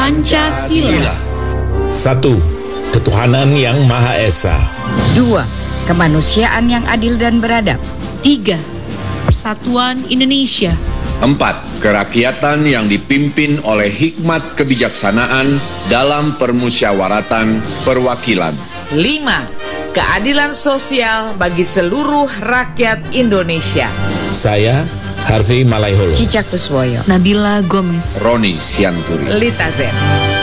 Pancasila. 1. Ketuhanan yang Maha Esa. 2. Kemanusiaan yang adil dan beradab. 3. Persatuan Indonesia. 4. Kerakyatan yang dipimpin oleh hikmat kebijaksanaan dalam permusyawaratan perwakilan. 5. Keadilan sosial bagi seluruh rakyat Indonesia. Saya, Harvey Malaiholo. Cica Kuswoyo. Nabila Gomez. Roni Sianturi. Lita Zen.